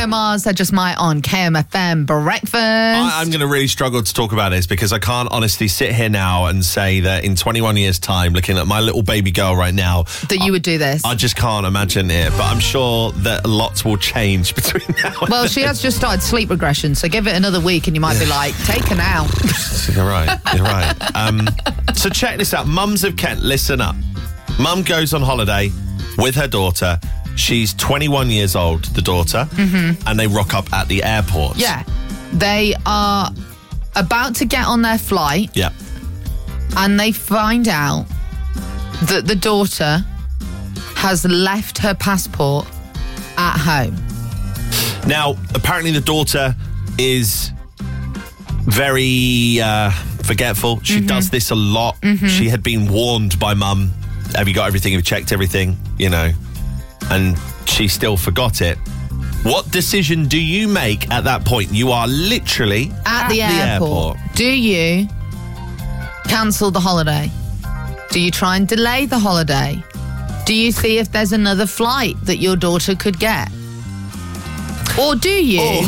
Mars, They're Just Might on KMFM Breakfast. I'm going to really struggle to talk about this because I can't honestly sit here now and say that in 21 years' time, looking at my little baby girl right now, that you would do this. I just can't imagine it. But I'm sure that lots will change between now and Well, she has just started sleep regression, so give it another week and you might be like, take her now. You're right. So check this out. Mums of Kent, listen up. Mum goes on holiday with her daughter. She's 21 years old, the daughter, and they rock up at the airport. Yeah. They are about to get on their flight. Yeah. And they find out that the daughter has left her passport at home. Now, apparently the daughter is very forgetful. She does this a lot. She had been warned by Mum, have you got everything? Have you checked everything? You know. And she still forgot it. What decision do you make at that point? You are literally at the airport. Do you cancel the holiday? Do you try and delay the holiday? Do you see if there's another flight that your daughter could get? Or do you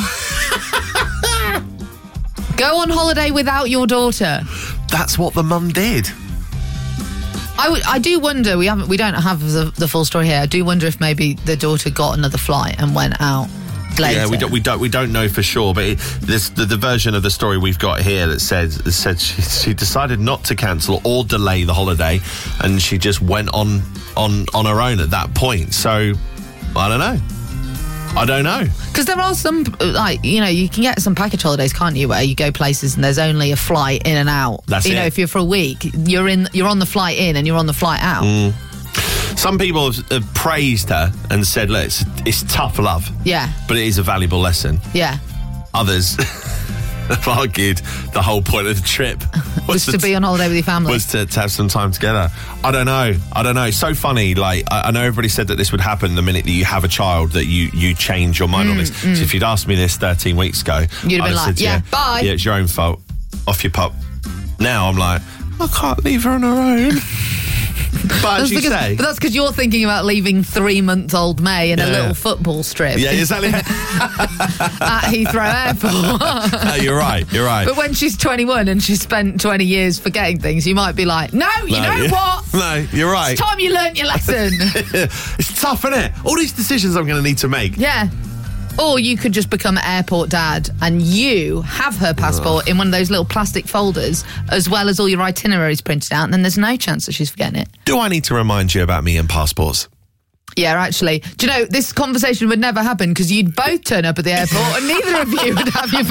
go on holiday without your daughter? That's what the mum did. I do wonder. We don't have the full story here. I do wonder if maybe the daughter got another flight and went out later. Yeah, we don't know for sure. But the version of the story we've got here that said she decided not to cancel or delay the holiday, and she just went on her own at that point. So I don't know. Because there are some, you can get some package holidays, can't you, where you go places and there's only a flight in and out. That's it. If you're for a week, you're on the flight in and you're on the flight out. Some people have praised her and said, look, it's tough love. Yeah. But it is a valuable lesson. Yeah. Others have argued the whole point of the trip was to be on holiday with your family. Was to have some time together. I don't know. It's so funny. Like, I know everybody said that this would happen the minute that you have a child, that you change your mind on this. So if you'd asked me this 13 weeks ago, you'd have been like, said, bye. Yeah, it's your own fault. Off your pup. Now I'm like, I can't leave her on her own. But that's because you're thinking about leaving 3-month-old May in a little football strip. Yeah, exactly. At Heathrow Airport. No, you're right. But when she's 21 and she's spent 20 years forgetting things, you might be like, no, you know what? No, you're right. It's time you learnt your lesson. It's tough, isn't it? All these decisions I'm going to need to make. Yeah. Or you could just become airport dad and you have her passport in one of those little plastic folders, as well as all your itineraries printed out, and then there's no chance that she's forgetting it. Do I need to remind you about me and passports? Yeah, actually. Do you know, this conversation would never happen because you'd both turn up at the airport and neither of you would have your